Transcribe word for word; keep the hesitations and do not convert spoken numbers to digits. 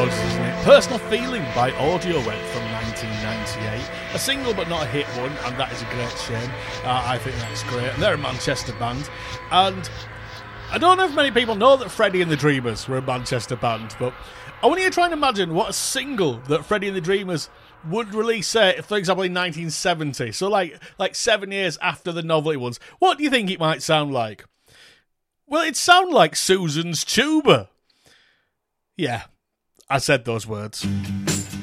was, isn't it? Personal Feeling by Audioslave from nineteen ninety-eight. A single but not a hit one, and that is a great shame. Uh, I think that's great. And they're a Manchester band. And I don't know if many people know that Freddie and the Dreamers were a Manchester band, but I want you to try and imagine what a single that Freddie and the Dreamers would release, say, for example, in nineteen seventy. So like like seven years after the novelty ones. What do you think it might sound like? Well, it'd sound like Susan's Tuba. Yeah, I said those words.